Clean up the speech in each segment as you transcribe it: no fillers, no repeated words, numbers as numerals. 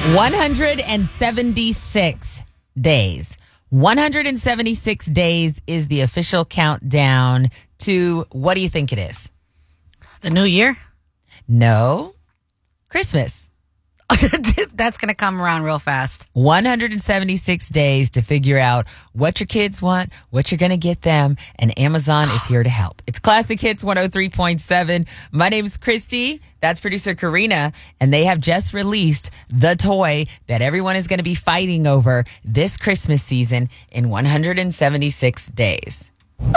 176 days. 176 days is the official countdown to, what do you think it is? The new year? No. Christmas. That's going to come around real fast. 176 days to figure out what your kids want, what you're going to get them, and Amazon is here to help. It's Classic Hits 103.7. My name is Christy. That's producer Karina, and they have just released the toy that everyone is going to be fighting over this Christmas season in 176 days.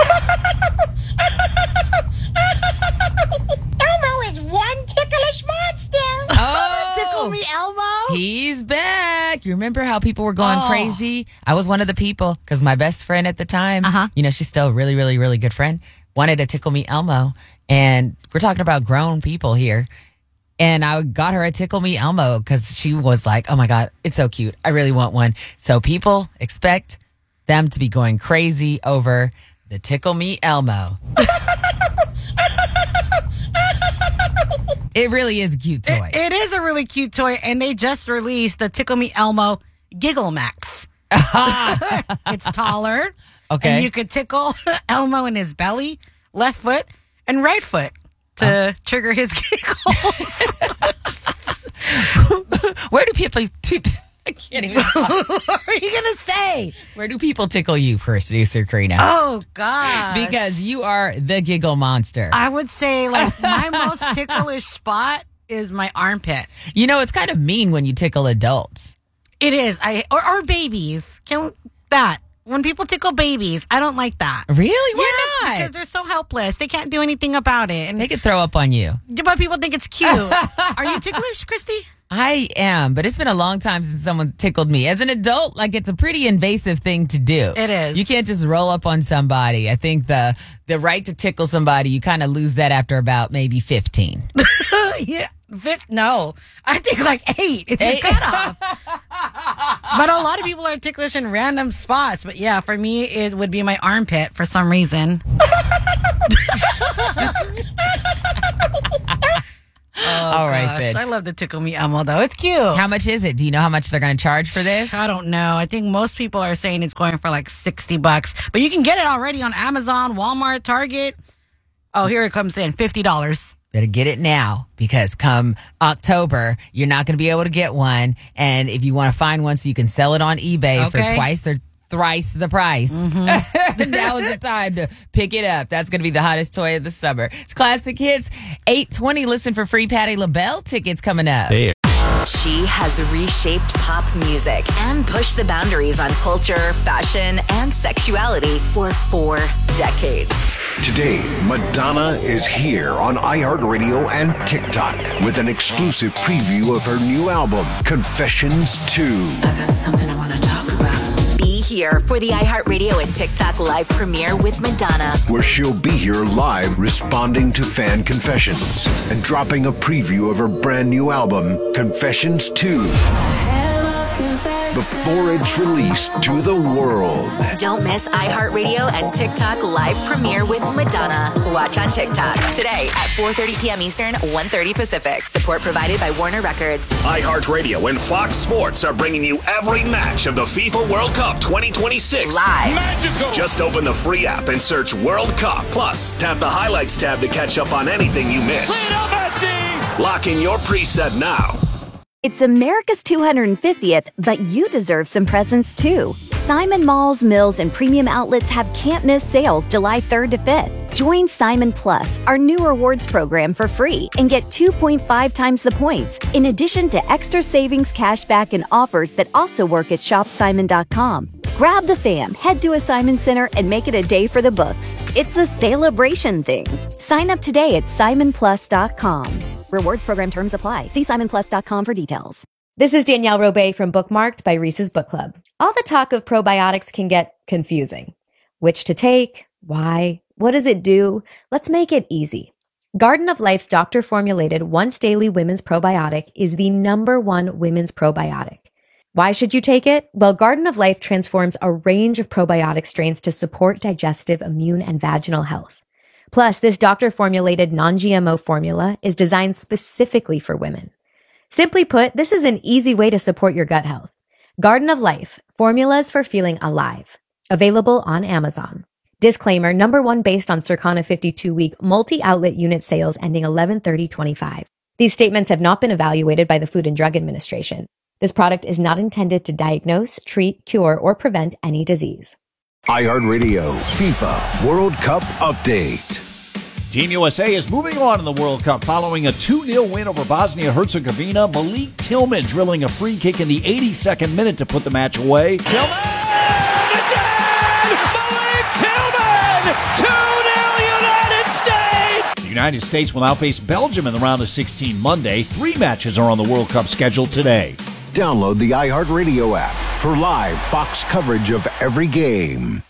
Elmo is one ticklish monster. Tickle me, Elmo. He's back. You remember how people were going crazy? I was one of the people because my best friend at the time, she's still a really, really, really good friend, wanted to tickle me Elmo. And we're talking about grown people here. And I got her a Tickle Me Elmo because she was like, oh my God, it's so cute. I really want one. So people expect them to be going crazy over the Tickle Me Elmo. It really is a cute toy. It is a really cute toy, and they just released the Tickle Me Elmo Giggle Max. It's taller. Okay. And you could tickle Elmo in his belly, left foot, and right foot to trigger his giggles. Where do people... I can't even talk. What are you going to say? Where do people tickle you, producer Karina? Oh, God. Because you are the giggle monster. I would say, like, my most ticklish spot is my armpit. You know, it's kind of mean when you tickle adults. It is. Or babies. When people tickle babies, I don't like that. Really? Why not? Because they're so helpless. They can't do anything about it. And they could throw up on you. But people think it's cute. Are you ticklish, Christy? I am, but it's been a long time since someone tickled me. As an adult, like, it's a pretty invasive thing to do. It is. You can't just roll up on somebody. I think the right to tickle somebody, you kind of lose that after about maybe 15. Yeah. No. I think like 8. It's your cutoff. But a lot of people are ticklish in random spots. But yeah, for me, it would be my armpit for some reason. All right, then. I love the Tickle Me Elmo, though. It's cute. How much is it? Do you know how much they're going to charge for this? I don't know. I think most people are saying it's going for like $60. But you can get it already on Amazon, Walmart, Target. Oh, here it comes in. $50. Better get it now, because come October, you're not going to be able to get one. And if you want to find one so you can sell it on eBay for twice or thrice the price, then now is the time to pick it up. That's going to be the hottest toy of the summer. It's Classic Hits 8:20. Listen for free Patti LaBelle tickets coming up. Hey. She has reshaped pop music and pushed the boundaries on culture, fashion, and sexuality for 4 decades. Today, Madonna is here on iHeartRadio and TikTok with an exclusive preview of her new album, Confessions 2. I got something I want to talk about. Be here for the iHeartRadio and TikTok live premiere with Madonna, where she'll be here live responding to fan confessions and dropping a preview of her brand new album, Confessions 2. Before it's released to the world. Don't miss iHeartRadio and TikTok live premiere with Madonna. Watch on TikTok today at 4:30 p.m. Eastern, 1:30 Pacific. Support provided by Warner Records. iHeartRadio and Fox Sports are bringing you every match of the FIFA World Cup 2026 live. Magical. Just open the free app and search World Cup. Plus, tap the highlights tab to catch up on anything you missed. Lock in your preset now. It's America's 250th, but you deserve some presents too. Simon Malls, Mills, and Premium Outlets have can't-miss sales July 3rd to 5th. Join Simon Plus, our new rewards program, for free and get 2.5 times the points, in addition to extra savings, cashback, and offers that also work at shopsimon.com. Grab the fam, head to a Simon Center, and make it a day for the books. It's a celebration thing. Sign up today at simonplus.com. Rewards program terms apply. See simonplus.com for details. This is Danielle Robay from Bookmarked by Reese's Book Club. All the talk of probiotics can get confusing. Which to take? Why? What does it do? Let's make it easy. Garden of Life's doctor-formulated once-daily women's probiotic is the #1 women's probiotic. Why should you take it? Well, Garden of Life transforms a range of probiotic strains to support digestive, immune, and vaginal health. Plus, this doctor-formulated non-GMO formula is designed specifically for women. Simply put, this is an easy way to support your gut health. Garden of Life, formulas for feeling alive. Available on Amazon. Disclaimer, number one based on Circana 52-week multi-outlet unit sales ending 11/30/25. These statements have not been evaluated by the Food and Drug Administration. This product is not intended to diagnose, treat, cure, or prevent any disease. iHeartRadio FIFA World Cup Update. Team USA is moving on in the World Cup following a 2-0 win over Bosnia-Herzegovina. Malik Tillman drilling a free kick in the 82nd minute to put the match away. Tillman! It's in! Malik Tillman! 2-0 United States! The United States will now face Belgium in the round of 16 Monday. 3 matches are on the World Cup schedule today. Download the iHeartRadio app for live Fox coverage of every game.